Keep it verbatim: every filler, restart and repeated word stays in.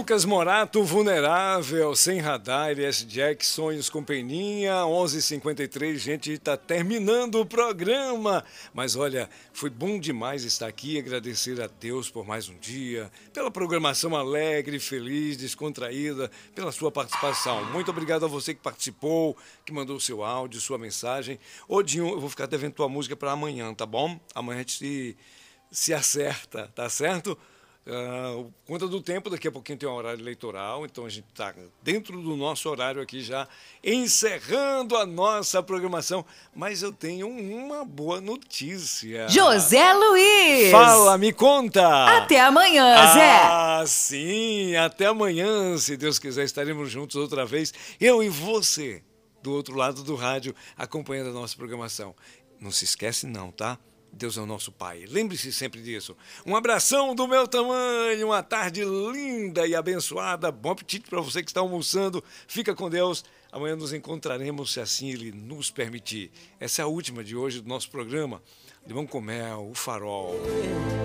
Lucas Morato, Vulnerável, Sem Radar, L S Jack, Sonhos com Peninha, onze e cinquenta e três, gente, está terminando o programa. Mas olha, foi bom demais estar aqui, agradecer a Deus por mais um dia, pela programação alegre, feliz, descontraída, pela sua participação. Muito obrigado a você que participou, que mandou seu áudio, sua mensagem. Odinho, eu vou ficar devendo tua música para amanhã, tá bom? Amanhã a gente se, se acerta, tá certo? Uh, conta do tempo, daqui a pouquinho tem um horário eleitoral, então a gente está dentro do nosso horário aqui já, encerrando a nossa programação. Mas eu tenho uma boa notícia. José Luiz! Fala, me conta! Até amanhã, Zé! Ah, sim, até amanhã, se Deus quiser, estaremos juntos outra vez, eu e você, do outro lado do rádio, acompanhando a nossa programação. Não se esquece não, tá? Deus é o nosso Pai. Lembre-se sempre disso. Um abração do meu tamanho, uma tarde linda e abençoada. Bom apetite para você que está almoçando. Fica com Deus. Amanhã nos encontraremos, se assim Ele nos permitir. Essa é a última de hoje do nosso programa. Limão com Mel, o Farol.